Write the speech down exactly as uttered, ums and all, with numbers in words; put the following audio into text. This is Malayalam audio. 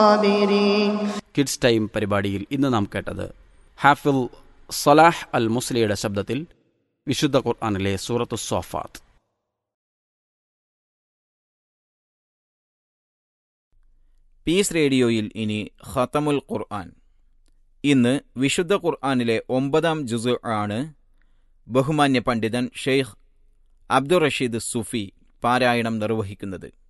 കിഡ്സ് ടൈം പരിപാടിയിൽ ഇന്ന് നാം കേട്ടത് ഹാഫിൽ സലാഹ് അൽ മുസ്ലിയുടെ ശബ്ദത്തിൽ വിശുദ്ധ ഖുർആനിലെ സൂറത്തു സ്വാഫാത്ത്. പീസ് റേഡിയോയിൽ ഇനി ഖതമുൽ ഖുർആൻ. ഇന്ന് വിശുദ്ധ ഖുർആനിലെ ഒമ്പതാം ജുസ് ആണ് ബഹുമാന്യ പണ്ഡിതൻ ഷെയ്ഖ് അബ്ദുർ റഷീദ് സുഫി പാരായണം നിർവഹിക്കുന്നത്.